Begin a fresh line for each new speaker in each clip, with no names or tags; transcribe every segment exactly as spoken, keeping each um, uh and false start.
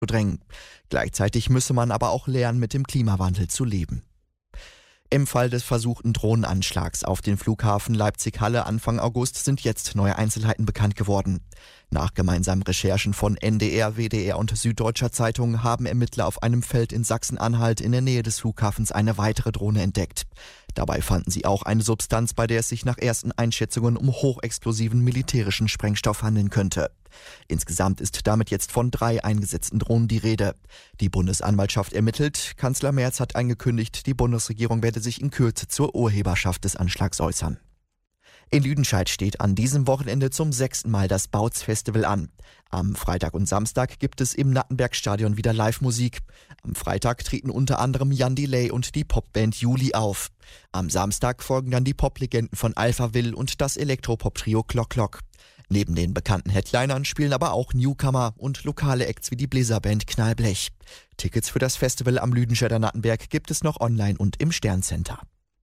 drängen. Gleichzeitig müsse man aber auch lernen, mit dem Klimawandel zu leben. Im Fall des versuchten Drohnenanschlags auf den Flughafen Leipzig-Halle Anfang August sind jetzt neue Einzelheiten bekannt geworden. Nach gemeinsamen Recherchen von N D R, W D R und Süddeutscher Zeitung haben Ermittler auf einem Feld in Sachsen-Anhalt in der Nähe des Flughafens eine weitere Drohne entdeckt. Dabei fanden sie auch eine Substanz, bei der es sich nach ersten Einschätzungen um hochexplosiven militärischen Sprengstoff handeln könnte. Insgesamt ist damit jetzt von drei eingesetzten Drohnen die Rede. Die Bundesanwaltschaft ermittelt. Kanzler Merz hat angekündigt, die Bundesregierung werde sich in Kürze zur Urheberschaft des Anschlags äußern. In Lüdenscheid steht an diesem Wochenende zum sechsten Mal das Bautzfestival an. Am Freitag und Samstag gibt es im Nattenbergstadion wieder Live-Musik. Am Freitag treten unter anderem Jan Delay und die Popband Juli auf. Am Samstag folgen dann die Poplegenden von Alphaville und das Elektropop-Trio Klock Klock. Neben den bekannten Headlinern spielen aber auch Newcomer und lokale Acts wie die Bläserband Knallblech. Tickets für das Festival am Lüdenscheider Nattenberg gibt es noch online und im Sterncenter.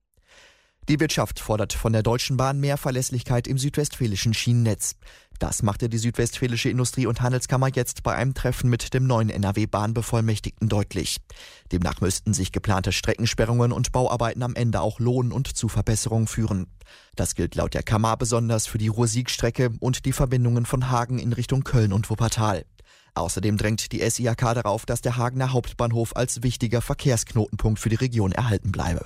Die Wirtschaft fordert von der Deutschen Bahn mehr Verlässlichkeit im südwestfälischen Schienennetz. Das machte die Südwestfälische Industrie- und Handelskammer jetzt bei einem Treffen mit dem neuen N R W-Bahnbevollmächtigten deutlich. Demnach müssten sich geplante Streckensperrungen und Bauarbeiten am Ende auch lohnen und zu Verbesserungen führen. Das gilt laut der Kammer besonders für die Ruhr-Sieg-Strecke und die Verbindungen von Hagen in Richtung Köln und Wuppertal. Außerdem drängt die S I A K darauf, dass der Hagener Hauptbahnhof als wichtiger Verkehrsknotenpunkt für die Region erhalten bleibe.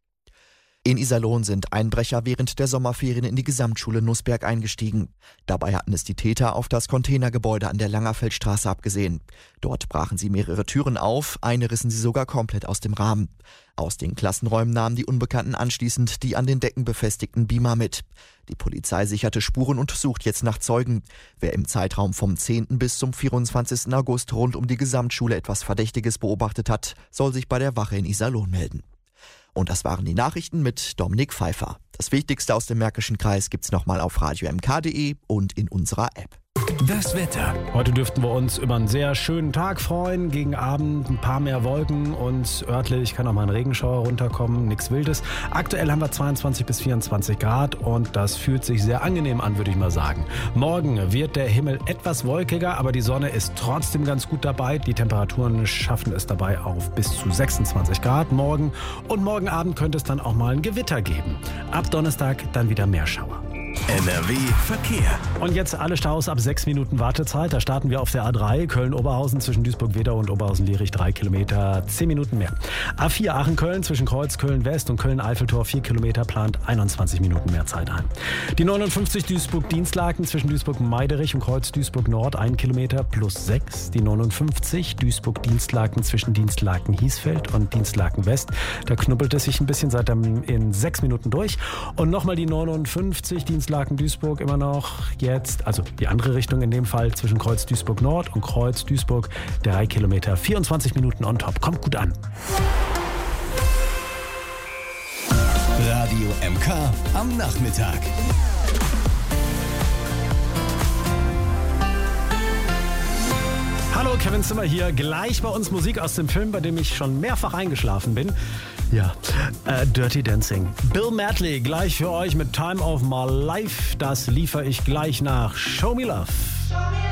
In Iserlohn sind Einbrecher während der Sommerferien in die Gesamtschule Nussberg eingestiegen. Dabei hatten es die Täter auf das Containergebäude an der Langerfeldstraße abgesehen. Dort brachen sie mehrere Türen auf, eine rissen sie sogar komplett aus dem Rahmen. Aus den Klassenräumen nahmen die Unbekannten anschließend die an den Decken befestigten Beamer mit. Die Polizei sicherte Spuren und sucht jetzt nach Zeugen. Wer im Zeitraum vom zehnten bis zum vierundzwanzigsten August rund um die Gesamtschule etwas Verdächtiges beobachtet hat, soll sich bei der Wache in Iserlohn melden. Und das waren die Nachrichten mit Dominik Pfeiffer. Das Wichtigste aus dem Märkischen Kreis gibt's nochmal auf radio m k punkt d e und in unserer App.
Das Wetter. Heute dürften wir uns über einen sehr schönen Tag freuen. Gegen Abend ein paar mehr Wolken und örtlich kann auch mal ein Regenschauer runterkommen. Nichts Wildes. Aktuell haben wir zweiundzwanzig bis vierundzwanzig Grad und das fühlt sich sehr angenehm an, würde ich mal sagen. Morgen wird der Himmel etwas wolkiger, aber die Sonne ist trotzdem ganz gut dabei. Die Temperaturen schaffen es dabei auf bis zu sechsundzwanzig Grad morgen. Und morgen Abend könnte es dann auch mal ein Gewitter geben. Ab Donnerstag dann wieder mehr Schauer.
N R W Verkehr.
Und jetzt alle Staus ab sechs Minuten Wartezeit. Da starten wir auf der A drei Köln-Oberhausen zwischen Duisburg-Wedau und Oberhausen-Lierich drei Kilometer, zehn Minuten mehr. A vier Aachen-Köln zwischen Kreuz Köln-West und Köln-Eiffeltor vier Kilometer plant einundzwanzig Minuten mehr Zeit ein. Die neunundfünfzig Duisburg-Dienstlaken zwischen Duisburg-Meiderich und Kreuz Duisburg-Nord ein Kilometer plus sechs. Die neunundfünfzig Duisburg-Dienstlaken zwischen Dienstlaken-Hiesfeld und Dienstlaken-West. Da knubbelt es sich ein bisschen seit dem, in sechs Minuten durch. Und nochmal die neunundfünfzig Dienstlaken-Duisburg immer noch jetzt, also die andere Richtung in dem Fall zwischen Kreuz Duisburg-Nord und Kreuz Duisburg drei Kilometer, vierundzwanzig Minuten on top. Kommt gut an.
Radio M K am Nachmittag.
Hallo, Kevin Zimmer hier. Gleich bei uns Musik aus dem Film, bei dem ich schon mehrfach eingeschlafen bin. Ja, äh, Dirty Dancing. Bill Medley gleich für euch mit Time of My Life. Das liefere ich gleich nach Show Me Love.